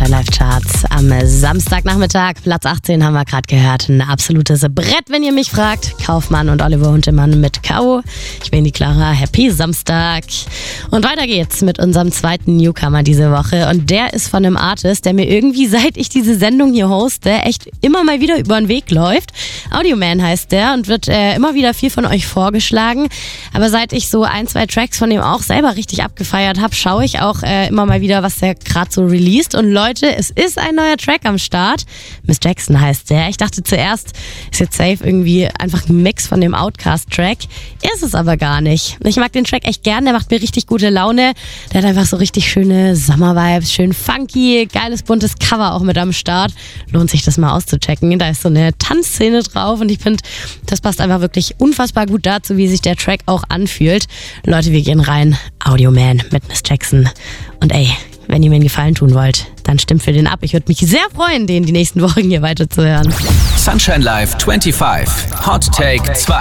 Sunshine Live Charts am Samstagnachmittag. Platz 18 haben wir gerade gehört. Ein absolutes Brett, wenn ihr mich fragt. Kaufmann und Oliver Huntemann mit K.O. Ich bin die Clara. Happy Samstag. Und weiter geht's mit unserem zweiten Newcomer diese Woche. Und der ist von einem Artist, der mir irgendwie, seit ich diese Sendung hier hoste, echt immer mal wieder über den Weg läuft. Audioman heißt der und wird immer wieder viel von euch vorgeschlagen. Aber seit ich so 1-2 Tracks von dem auch selber richtig abgefeiert habe, schaue ich auch immer mal wieder, was der gerade so released. Und Leute, es ist ein neuer Track am Start. Miss Jackson heißt der. Ich dachte zuerst, ist jetzt safe irgendwie einfach ein Mix von dem Outkast-Track. Ist es aber gar nicht. Ich mag den Track echt gern, der macht mir richtig gute Laune. Der hat einfach so richtig schöne Summer-Vibes, schön funky, geiles buntes Cover auch mit am Start. Lohnt sich das mal auszuchecken. Da ist so eine Tanzszene drauf und ich finde, das passt einfach wirklich unfassbar gut dazu, wie sich der Track auch anfühlt. Leute, wir gehen rein. Audioman mit Miss Jackson. Und ey, wenn ihr mir einen Gefallen tun wollt, dann stimmt für den ab. Ich würde mich sehr freuen, den die nächsten Wochen hier weiter zu hören. Sunshine Live 25. Hot Take 2.